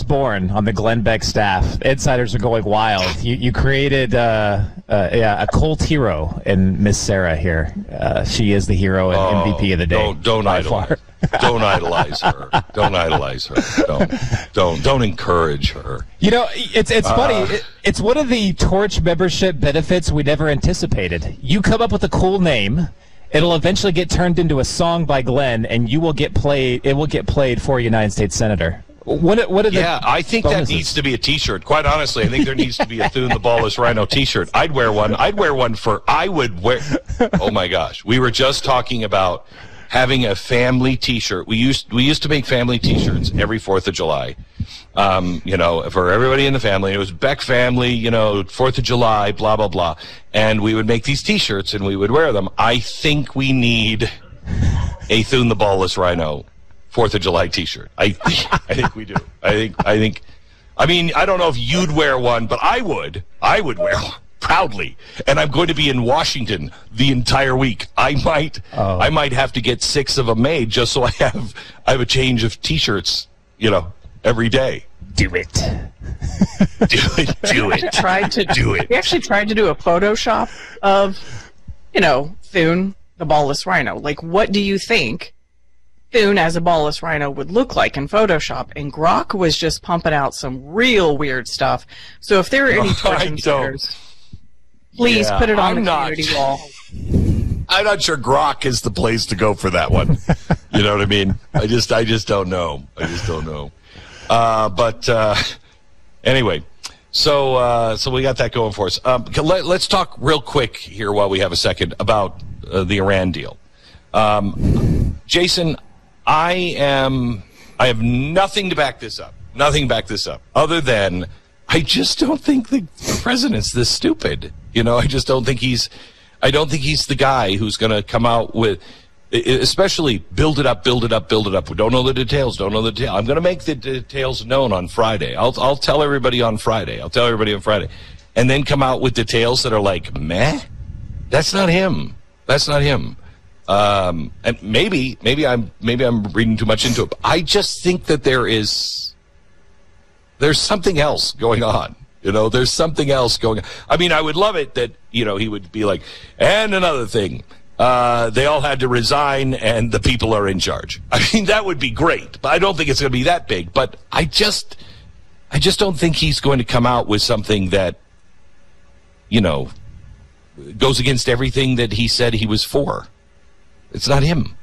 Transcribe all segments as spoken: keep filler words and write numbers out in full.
born on the Glenn Beck staff. Insiders are going wild. You you created uh, uh, yeah, a cult hero in Miss Sarah here. Uh, she is the hero and oh, M V P of the day. Don't, don't idolize. Don't idolize her. Don't idolize her. Don't don't don't encourage her. You know, it's it's uh, funny. It, it's one of the Torch membership benefits we never anticipated. You come up with a cool name. It'll eventually get turned into a song by Glenn, and you will get played. It will get played for a United States senator. What? What are the yeah, I think bonuses? That needs to be a T-shirt. Quite honestly, I think there needs to be a Thune the Ballless Rhino T-shirt. I'd wear one. I'd wear one for. I would wear. Oh my gosh, we were just talking about having a family T-shirt. We used we used to make family T-shirts every Fourth of July. Um, you know, for everybody in the family. It was Beck family, you know, Fourth of July, blah, blah, blah. And we would make these T-shirts and we would wear them. I think we need a Thune the Ballless Rhino Fourth of July T-shirt. I, I think we do. I think, I think, I mean, I don't know if you'd wear one, but I would. I would wear one proudly. And I'm going to be in Washington the entire week. I might, oh. I might have to get six of them made just so I have, I have a change of T-shirts, you know, every day. Do it. do it. Do it. Tried to do it. We actually tried to do a Photoshop of, you know, Thune, the ballless rhino. Like, what do you think Thune as a ballless rhino would look like in Photoshop? And Grok was just pumping out some real weird stuff. So if there are any Torch insiders, please yeah, put it on I'm the not, community wall. I'm not sure Grok is the place to go for that one. You know what I mean? I just, I just don't know. I just don't know. Uh, but uh, anyway, so uh, so we got that going for us. Um, let, let's talk real quick here while we have a second about uh, the Iran deal. Um, Jason, I am I have nothing to back this up. Nothing to back this up other than I just don't think the president's this stupid. You know, I just don't think he's I don't think he's the guy who's going to come out with. Especially build it up, build it up, build it up. We don't know the details, don't know the details. I'm going to make the details known on Friday. I'll I'll tell everybody on Friday. I'll tell everybody on Friday. And then come out with details that are like, meh? That's not him. That's not him. Um, and maybe, maybe I'm maybe I'm reading too much into it. But I just think that there is there's something else going on. You know, there's something else going on. I mean, I would love it that, you know, he would be like, and another thing. Uh, they all had to resign, and the people are in charge. I mean, that would be great, but I don't think it's going to be that big. But I just, I just don't think he's going to come out with something that, you know, goes against everything that he said he was for. It's not him.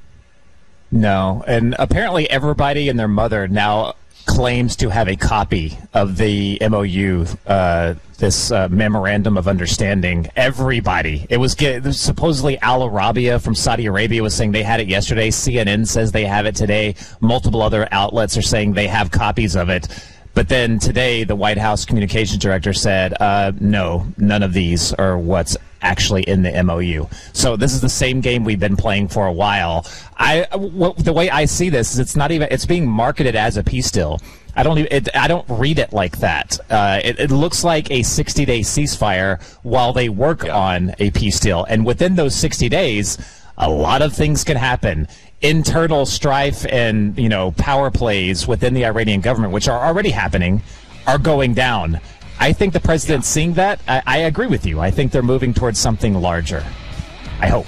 No, and apparently everybody and their mother now claims to have a copy of the M O U, uh, this uh, memorandum of understanding. Everybody. It was, it was supposedly Al Arabiya from Saudi Arabia was saying they had it yesterday. C N N says they have it today. Multiple other outlets are saying they have copies of it. But then today, the White House communications director said, uh, no, none of these are what's actually in the M O U. So this is the same game we've been playing for a while. I, w- the way I see this is it's not even, it's being marketed as a peace deal. I don't even, it, I don't read it like that. Uh, it, it looks like a sixty-day ceasefire while they work yeah. on a peace deal. And within those sixty days, a lot of things can happen. Internal strife and, you know, power plays within the Iranian government, which are already happening, are going down. I think the president's yeah. seeing that. I, I agree with you. I think they're moving towards something larger. I hope.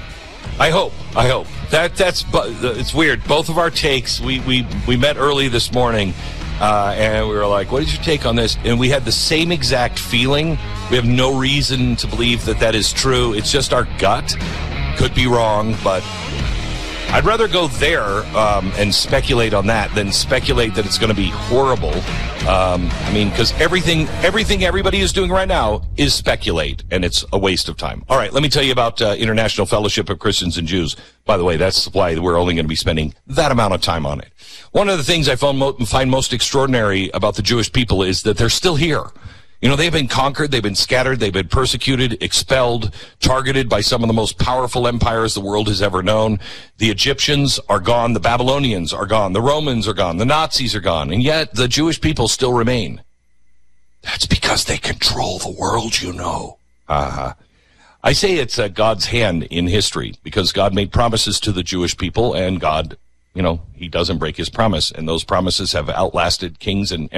I hope. I hope. That that's it's weird. Both of our takes. We we we met early this morning, uh, and we were like, "What is your take on this?" And we had the same exact feeling. We have no reason to believe that that is true. It's just our gut. Could be wrong, but I'd rather go there um, and speculate on that than speculate that it's going to be horrible. Um, I mean, because everything, everything everybody is doing right now is speculate, and it's a waste of time. All right, let me tell you about uh, International Fellowship of Christians and Jews. By the way, that's why we're only going to be spending that amount of time on it. One of the things I found mo- find most extraordinary about the Jewish people is that they're still here. You know, they've been conquered, they've been scattered, they've been persecuted, expelled, targeted by some of the most powerful empires the world has ever known. The Egyptians are gone, the Babylonians are gone, the Romans are gone, the Nazis are gone, and yet the Jewish people still remain. That's because they control the world, you know. Uh-huh. I say it's uh, God's hand in history, because God made promises to the Jewish people, and God, you know, he doesn't break his promise, and those promises have outlasted kings and